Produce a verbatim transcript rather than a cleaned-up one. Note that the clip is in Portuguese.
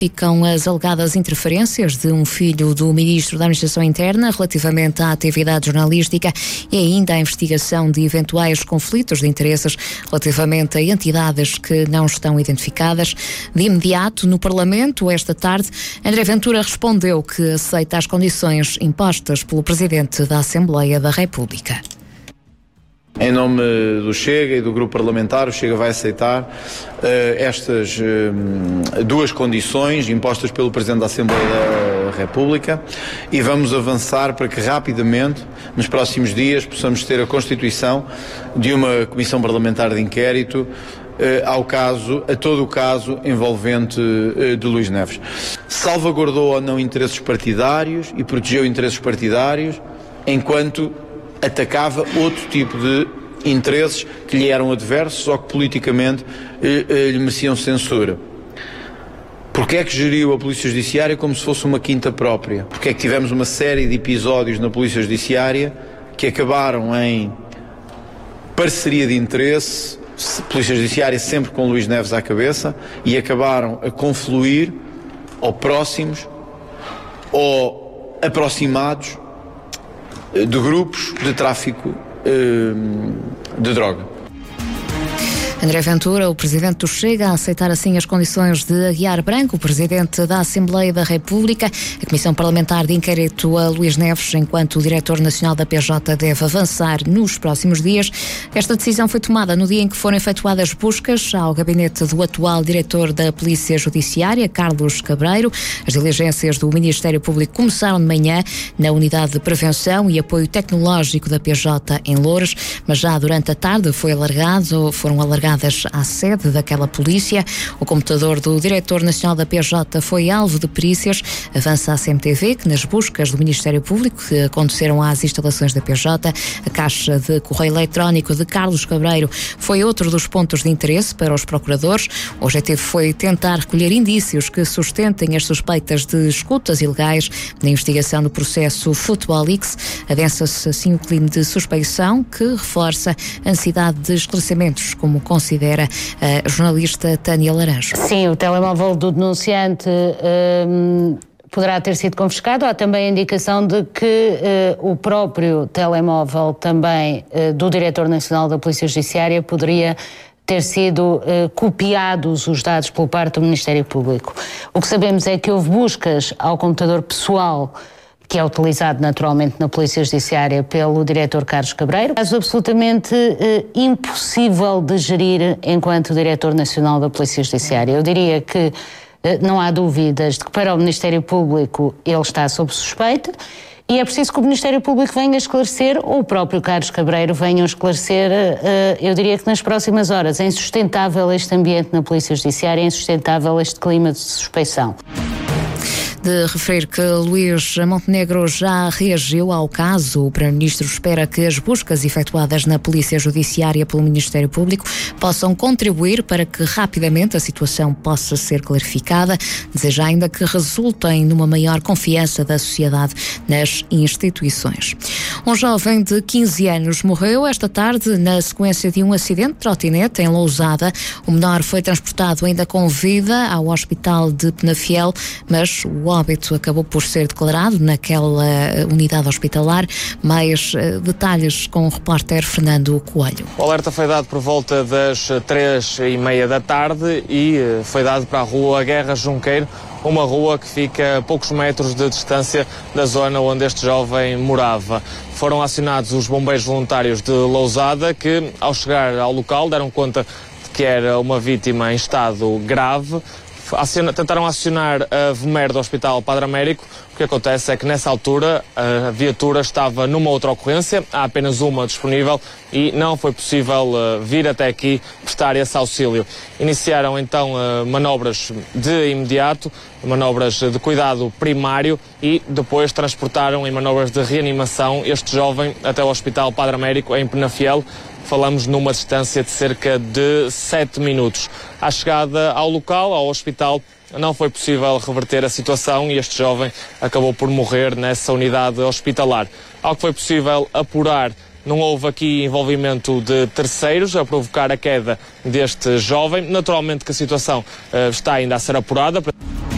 Ficam as alegadas interferências de um filho do Ministro da Administração Interna relativamente à atividade jornalística e ainda à investigação de eventuais conflitos de interesses relativamente a entidades que não estão identificadas. De imediato, no Parlamento, esta tarde, André Ventura respondeu que aceita as condições impostas pelo Presidente da Assembleia da República. Em nome do Chega e do Grupo Parlamentar, o Chega vai aceitar uh, estas uh, duas condições impostas pelo Presidente da Assembleia da República e vamos avançar para que rapidamente, nos próximos dias, possamos ter a constituição de uma Comissão Parlamentar de Inquérito uh, ao caso, a todo o caso envolvente uh, de Luís Neves. Salvaguardou ou não interesses partidários e protegeu interesses partidários enquanto atacava outro tipo de interesses que lhe eram adversos ou que politicamente eh, eh, lhe mereciam censura. Porque é que geriu a Polícia Judiciária como se fosse uma quinta própria? Porque é que tivemos uma série de episódios na Polícia Judiciária que acabaram em parceria de interesse, Polícia Judiciária sempre com Luís Neves à cabeça, e acabaram a confluir ou próximos ou aproximados de grupos de tráfico de droga. André Ventura, o Presidente do Chega, a aceitar assim as condições de Aguiar Branco, o Presidente da Assembleia da República. A Comissão Parlamentar de Inquérito a Luís Neves, enquanto o Diretor Nacional da P J deve avançar nos próximos dias. Esta decisão foi tomada no dia em que foram efetuadas buscas ao gabinete do atual Diretor da Polícia Judiciária, Carlos Cabreiro. As diligências do Ministério Público começaram de manhã na Unidade de Prevenção e Apoio Tecnológico da P J em Loures, mas já durante a tarde foi alargado, foram alargados à sede daquela polícia. O computador do Diretor Nacional da P J foi alvo de perícias. Avança a C M T V que nas buscas do Ministério Público que aconteceram às instalações da P J, a caixa de correio eletrónico de Carlos Cabreiro foi outro dos pontos de interesse para os procuradores. O objetivo foi tentar recolher indícios que sustentem as suspeitas de escutas ilegais na investigação do processo Futebol X. Adensa-se assim o clima de suspeição que reforça a necessidade de esclarecimentos, como considera a jornalista Tânia Laranjo. Sim, o telemóvel do denunciante hum, poderá ter sido confiscado. Há também a indicação de que uh, o próprio telemóvel também uh, do Diretor Nacional da Polícia Judiciária poderia ter sido uh, copiados os dados por parte do Ministério Público. O que sabemos é que houve buscas ao computador pessoal que é utilizado naturalmente na Polícia Judiciária pelo Diretor Carlos Cabreiro. Caso absolutamente eh, impossível de gerir enquanto Diretor Nacional da Polícia Judiciária. Eu diria que eh, não há dúvidas de que para o Ministério Público ele está sob suspeita e é preciso que o Ministério Público venha esclarecer, ou o próprio Carlos Cabreiro venha esclarecer, eh, eu diria que nas próximas horas. É insustentável este ambiente na Polícia Judiciária, é insustentável este clima de suspeição. De referir que Luís Montenegro já reagiu ao caso. O Primeiro-Ministro espera que as buscas efetuadas na Polícia Judiciária pelo Ministério Público possam contribuir para que rapidamente a situação possa ser clarificada. Deseja ainda que resultem numa maior confiança da sociedade nas instituições. Um jovem de quinze anos morreu esta tarde na sequência de um acidente de trotinete em Lousada. O menor foi transportado ainda com vida ao Hospital de Penafiel, mas o O óbito acabou por ser declarado naquela unidade hospitalar. Mais uh, detalhes com o repórter Fernando Coelho. O alerta foi dado por volta das três e meia da tarde e uh, foi dado para a rua Guerra Junqueiro, uma rua que fica a poucos metros de distância da zona onde este jovem morava. Foram acionados os bombeiros voluntários de Lousada que, ao chegar ao local, deram conta de que era uma vítima em estado grave. Aciona, tentaram acionar a VMER do Hospital Padre Américo. O que acontece é que nessa altura a viatura estava numa outra ocorrência, há apenas uma disponível e não foi possível uh, vir até aqui prestar esse auxílio. Iniciaram então uh, manobras de imediato, manobras de cuidado primário e depois transportaram em manobras de reanimação este jovem até o Hospital Padre Américo em Penafiel. Falamos numa distância de cerca de sete minutos. À chegada ao local, ao hospital, não foi possível reverter a situação e este jovem acabou por morrer nessa unidade hospitalar. Ao que foi possível apurar, não houve aqui envolvimento de terceiros a provocar a queda deste jovem. Naturalmente que a situação uh, está ainda a ser apurada.